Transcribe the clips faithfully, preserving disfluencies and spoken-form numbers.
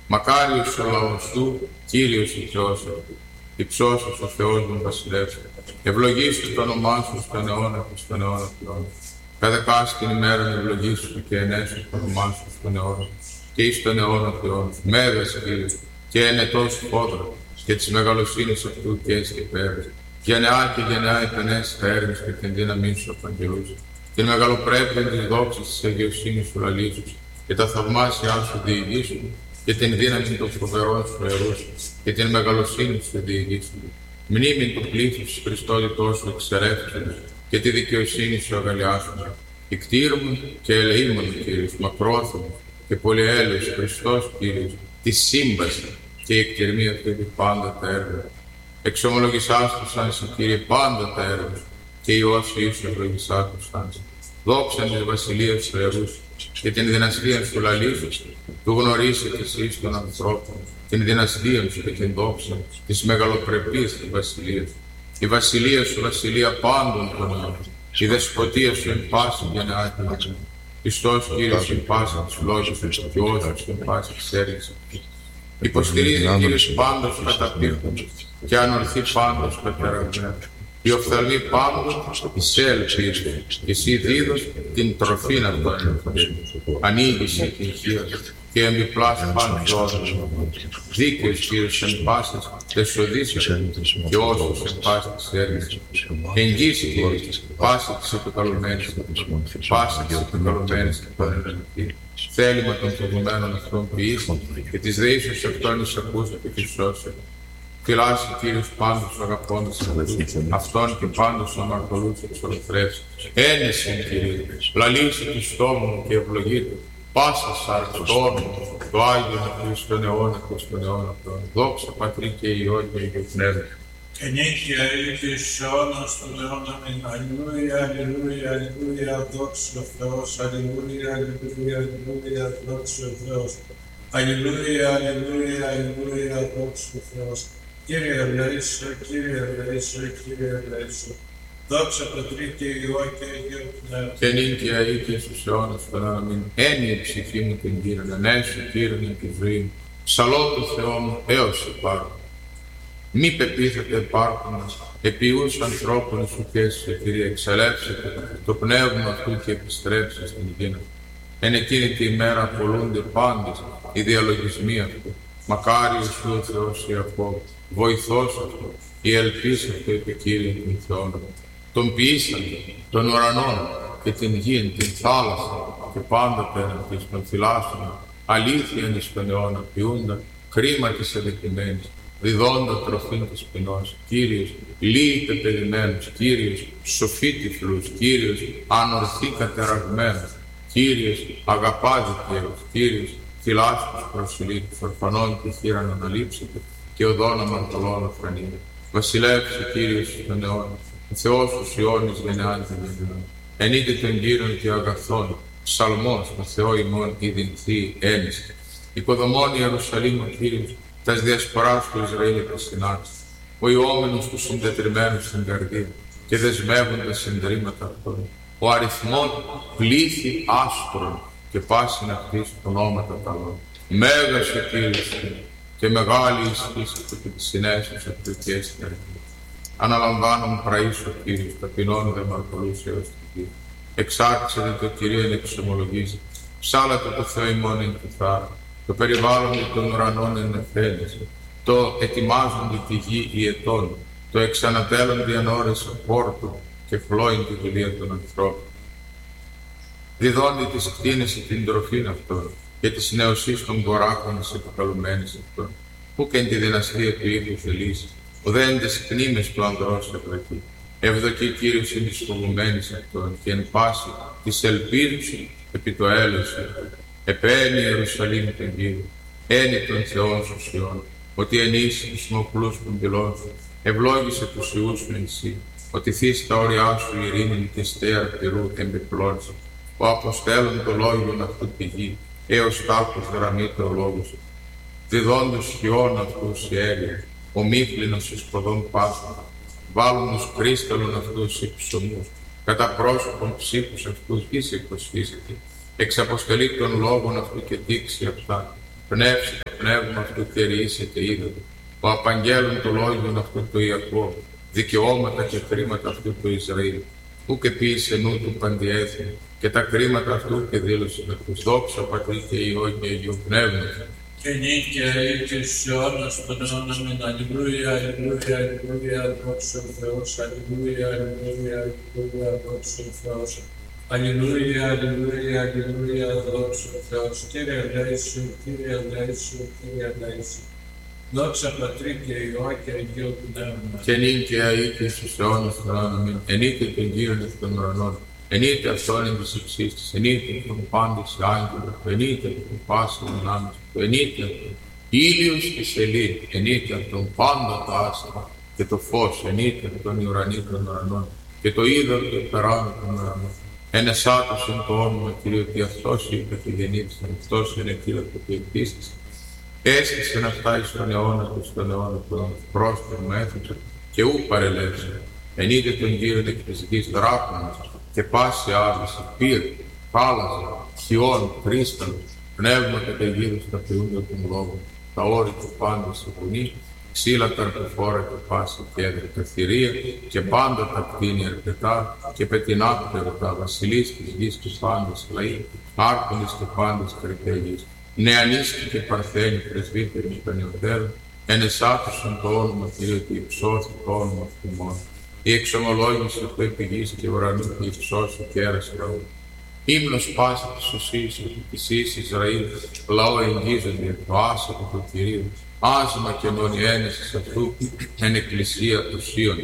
Μακάριος ο λαός του, Κύριος ο Θεός αυτού. Υψώσος ο Θεός μου βασιλεύς. Ευλογήσου το όνομά σου στον αιώνα και στον αιώνα πλέον. Κατεκάς την ημέρα ευλογήσου και ενέσου το όνομά σου στον αιώνα και εις τον αιώνα πλέον. Μέγας Κύριος και ενετός φόδρα και της μεγαλοσύνης αυτού και εις και πέρας. Γενεά και γενεά επενές τα έργα και την δύναμή σου απαγγελούς. Την μεγαλοπρέπεια της δόξης της αγιοσύνης σου λαλήσους και τα θαυμάσια σου διηγήσουν και την δύναμη των φοβερών σου ιερούς και την μεγαλοσύνη σου διηγήσουν. Μνήμη του πλήθους της Χριστότητός σου εξερεύξουν και τη δικαιοσύνη σου αγαλιάσουν. Ικτήρμουν και ελεήμων Κύριος, μακρόθυμος και πολυέλεος Χριστός Κύριος, τη σύμπαση και η εκτιρμή αυτή του πάντα τα έργα. Εξομολογησάς του σαν σε Κύριε πάντα τα έργα και η όσοι ίσου ευλογησά του σαν σε. Δόξαν της βασιλείας του ιερούς και την δυναστεία σου λαλήσους, του γνωρίσετε εσείς των ανθρώπων, την δυναστεία σου και την δόξα της μεγαλοπρεπής της βασιλείας. Η βασιλεία σου βασιλεία πάντων των αιώνων, η δεσποτεία σου εν πάση γενεά και γενεά. Χριστός Κύριος εν πάση της λόγης σου και όσους εν πάση της έργης. Υποστηρίζει Κύριος πάντως καταπίρτοντας και ανορθεί πάντως κατεραγμένος. Η οφθαλμή πάντως εις έλπιες και εσύ δίδος την τροφήν αυτών. Ανοίγησε την χείρα και εμπιπλάς πάντως όδος. Δίκαιος Κύριος εν πάσης τεσοδίσιος και όσους εν πάση της έργης. Εγγύσει Κύριος πάση της επικαλωμένης, πάση της επικαλωμένης και πανελληνική. Θέλημα των φοβουμένων αυτών ποιήσει και της δεήσεως αυτών εισακούστε και της σώσεων. Φυλάσσει Κύριος πάντως αγαπώντας αυτόν και πάντως αμαρτωλούς εξολοθρεύσει. Ένεσεν Κύριε, λαλήσει του στόμου μου και ευλογείτε. Πάσα σαρκτών το Άγιο Θεού στον αιώνα και στον αιώνα αυτόν. Δόξα Πατρί και Υιό και Αγίου Πνεύμα. Και νύχια ή και εις αιώνας στον αιώνα μην. Αλληλούια, αλληλούια, αλληλούια, δόξα ο Θεός. Αλληλούια, αλληλούια, αλληλούια, δόξα ο Θεός. Αλληλούια, αλληλούια, αλληλούια, δόξα ο Θεός. Κύριε ελέησο, Κύριε ελέησο, Κύριε ελέησο. Δόξα Πατρί και Υιό και Αγίου Πνεύμα. Και νύχια ή και στους αιώνας στον αιώνα μην. Έννοια η ψυχή μου την Κύριον, ενέσου Κύριον εν τη ζωή μου. Ψαλώ το Θεό μου έως υπάρχω. Μη πεπίθετε υπάρχοντας, επιούς ανθρώπων σου και σε Κύριε, εξελεύσετε το πνεύμα αυτού και επιστρέψτε στην γη. Εν εκείνη τη ημέρα απολούνται πάντες οι διαλογισμοί αυτού. Μακάριος σου ο Θεός Ιακώβ, βοηθός αυτό, η ελπίς αυτό επικύρια των Θεών. Τον ποιήσατε, των ουρανών και την γη, την θάλασσα και πάντα πέραν της των φυλάσσων, αλήθεια εις τον αιώνα ποιούντα, κρίμα της αδικημένης, διδώντα τροφήν της ποινός. Κύριος, λύει πεπαιδημένους, Κύριος, σοφή τυφλούς, Κύριος, ανορθή κατεραγμένους, Κύριος, αγαπά δικαίους, Κύριος, φυλάσκους προσιλήτους, ορφανών και χείραν αναλείψετε και οδόν αμαρτωλών αφρανείτε. Βασιλεύσε Κύριος τον αιώνα, ο Θεός τους Ιώνης γενεάν και γενεάν. Ενείτε τον Κύριον και αγαθόν, ψαλμός, ο Θεό ημών ειδυνθή ένιση. Οικοδομών Ιερουσαλήμ ο Κύριος, τας διασποράς του Ισραήλ επισυνάξει. Ο ιόμενος του συντετριμένου στην καρδία και δεσμεύοντας συντρίμματα αυτών. Ο αριθμόν πλήθη άσπρων και πάσιν αυτής ονόματα ταλών. Μέγας ο Κύριος και μεγάλη ισχύς και τις συνέσεις αυτοικές στην αρχή. Αναλαμβάνουν πραΐσου ο Κύριος, ταπεινών δε μαρτωλούς έως την γη. Εξάρξετε το Κυρίον εξομολογήσει, ψάλατε το Θεό ημών εν κυθάρα, το περιβάλλον των ουρανών εν εθέλεση, το ετοιμάζονται τη γη οι ετών, το εξανατέλλονται εν ώρες πόρτου και φλόιν τη δουλεία των ανθρώπων. Διδώνει της κτίνης την τροφήν αυτών και της νεοσύς των κοράκων της επικαλουμένης αυτών, που και εν τη δυναστεία του ίδιου θελήσει, ο δε εν τες κνήμες του ανδρός ευλακεί. Ευδοκεί Κύριος εν της φοβουμένης αυτών και εν πάση της ελπίδους επί το έλεος αυτών. Επένει Ιερουσαλήμ τον Κύριο, ένι των Θεών σου Σιών, ότι ενίσχυ τους μοχλούς των πυλών σου, ευλόγησε τους ιούς σου εν σύ, ότι θείς τα όρια σου ειρήνη και στέα πυρού εμπιπλώνησε. Ο αποστέλλον το λόγιον αυτού τη γη, έως τάπους γραμμείται ο λόγος σου. Διδόντους χιών αυτούς η έλεια, ο μύφλινος εις ποδών πάσχα, βάλουν τους κρίσταλων αυτούς οι ψωμούς, κατά πρόσωπον ψήφους αυτούς εις εκποσφίσετε, εξαποστελεί των λόγων αυτού και δείξει αυτά, πνεύσει πνεύμα αυτού κηρύσσεται είδωλο. Ο απαγγέλων το λόγιον αυτού του Ιακώβ, δικαιώματα και κρίματα αυτού του Ισραήλ. Ού και ποιήσε νου του παντιέθνη, και τα κρίματα αυτού και δήλωσε με τους δόξα Πατρί και Υιό και Αγίου Πνεύματος. Και νίκαια ή και στους αιώνας των αιώνων μεν. Αλληλούια, αλληλούια, αλληλούια, δόξα ο Θεός. Αλληλούια, αλληλούια, αλληλούια, δόξα ο Θεός. Αλληλούια, αλληλούια, αλληλούια, δόξα ο Θεός. Κύριε ελέησου, Κύριε ελέησου, Κύριε ελέησου. Δόξα Πατρί και Υιό και Αγίου Πνεύματος. Και νίκαια ή και στους αιώνας των αιώνων μεν. Ενείτε τον Κύριον εκ των ουρανών. Ενείτε αυτόν εν της υψίστης, ενείτε τον πάντες άγγελο, ενείτε τον πάσον ανάμεσα, ενείτε αυτόν ήλιος και σελήνη, ενείτε αυτόν πάντα τα άστρα και το φως, ενείτε αυτόν οι ουρανοί των ουρανών και το είδωρ και περάνω των ουρανών. Εν εσάτος εν το όνομα Κυρίου, ότι αυτός είπε και γεννήθησαν, αυτός είναι Κύριος που εκτίστησε. Έσκησεν αυτά εις τον αιώνα του, στον αιώνα του πρόσφερμα έθουσα και ου παρελεύσε. Ενείτε τον Κύριον εκ της γης δράκονας και πάση άβηση, πύρ, θάλασσα, χιόν, κρίσταλο, πνεύματα και γύρω στα ποιούντα των λόγων, τα όρη του πάντα στη φωνή, ξύλα καρποφόρα και πάση κέντρα, τα θηρία και πάντα τα κτίνια αρκετά και πετεινάπτερα τα βασιλείς της γης και πάντες λαοί, άρχοντες και πάντες καρκελείς, νεανίσκοι και παρθένοι πρεσβύτεροι των νεωτέρων, εν εσάτωσαν το όνομα Κυρίου και υψώθη το όνομα αυτού μόνο. Η εξομολόγηση του επιγής και ουρανού και υψώσου και έρας ραού. Ύμνος πάση της ουσίας της εις Ισραήλ, λαό εγγίζονται το άσωπο του Κυρίου, άσμα και μονιένεσης αυτού εν εκκλησία του Σίων.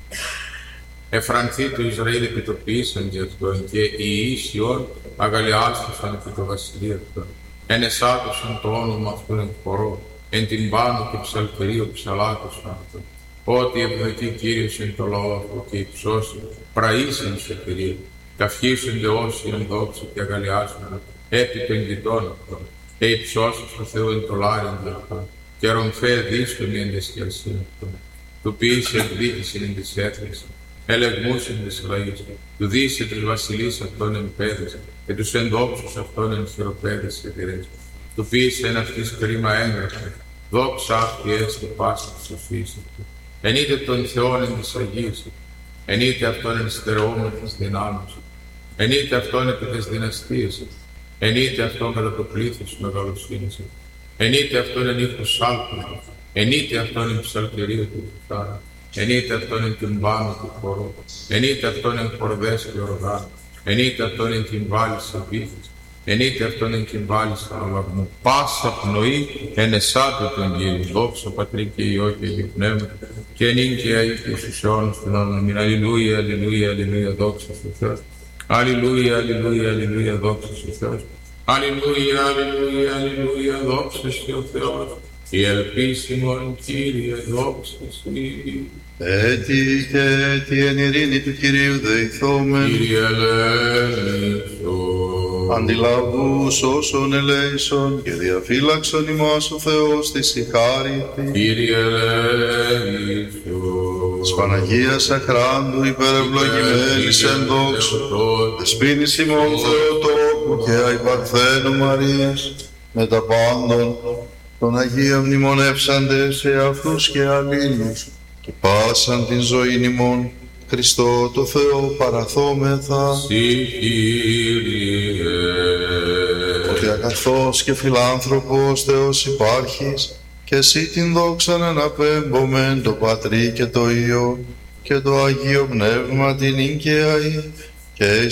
Εφρανθεί του Ισραήλ επιτοπίσανται αυτόν και οι Ισιών αγαλιάστησαν επί το βασιλείο αυτόν. Εν εσάτωσαν το όνομα αυτόν εν χορό, εν την πάνω και ψαλτερίου ψαλάκωσαν αυτόν. Ότι ευδοκεί Κύριος εν το λαό αυτού και υψώσει, πραΐσεν σε Κυρίου. Καυχήσονται όσοι εν δόξα και αγαλιάσουν επί των γητών αυτών. Και υψώσει στο Θεό εν το λάριν αυτών. Και ρομφέ δίστομη εν δεσκιασίν αυτών. Του ποιήσε εκδίκησιν εν της έθρης. Ελεγμούς εν της λαής. Του δίσε της βασιλείς αυτών εν πέδες. Και τους ενδόξους αυτών εν χειροπέδες και τυρές. Του ποιήσε εν αυτής κρίμα έγγραφε. Δόξα αυτή έστε πάση της σοφής αυτού. Ενείτε τον Θεόν εν της Αγίας, ενείτε αυτόν εν στερεόμεν της δυνάμεις, ενείτε αυτόν επί της δυναστείας, ενείτε αυτόν κατά το πλήθος μεγαλοσύνης, ενείτε αυτόν εν ύφος σάλπων, ενείτε αυτόν εν ψαλτερίου του κουτάρα, ενείτε αυτόν εν τυμπάνου του χορού, ενείτε αυτόν εν χορδές και οργάνου, ενείτε αυτόν εν κυμβάλης επίθης, ενείτε αυτόν εν κυμβάλης αναλαγμού. Πάσα πνοή εν εσάτε τον Κύριο, δόξα Πατρί και Υιό και Αγίου Πνεύμα, και νίκαια ή και στους αιώνας των αιώνων αμήν. Αλληλούια, αλληλούια, αλληλούια, δόξα στον Θεό. Αλληλούια, αλληλούια, αλληλούια, δόξα στον Θεό. Αλληλούια, αλληλούια, αλληλούια, δόξα στον Θεό. Η ελπίσιμον Κύριε, δόξα Συ. Έτι και έτι εν ειρήνη του Κυρίου δεηθόμεν. Κύριε ελέησον. Αντιλαβούς όσων ελέησον και διαφύλαξον ημάς ο Θεός της συγχάρητη. Κύριε ελέησον. Της Παναγίας Αχράντου υπερευλογημένης εν δόξου, δεσποίνης ημών Θεοτόκου και αϊπαρθένου Μαρίας, με τα πάντων των Αγίων μνημονεύσαντες σε αυτούς και αλλήλους, και πάσαν την ζωήν ημών Χριστό το Θεό παραθόμεθα. Συ Κύριε. Ότι αγαθός και φιλάνθρωπος Θεός υπάρχεις, και εσύ την δόξαν αναπέμπομεν το Πατρί και το Υιό και το Αγίο Πνεύμα την νίκαια και